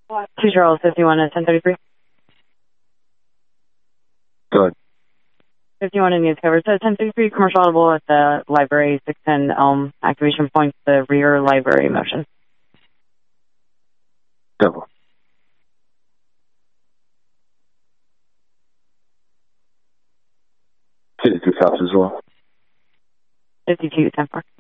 2 Charles 51 at 1033. Go ahead. 51 Indians covered. So 1033 commercial audible at the library, 610 Elm, activation point, the rear library motion. Double. 52 cops as well. 52 10-4.